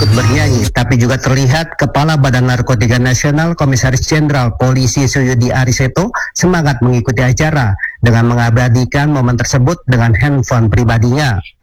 ikut bernyanyi, tapi juga terlihat Kepala Badan Narkotika Nasional Komisaris Jenderal Polisi Suyudi Ariseto semangat mengikuti acara dengan mengabadikan momen tersebut dengan handphone pribadinya.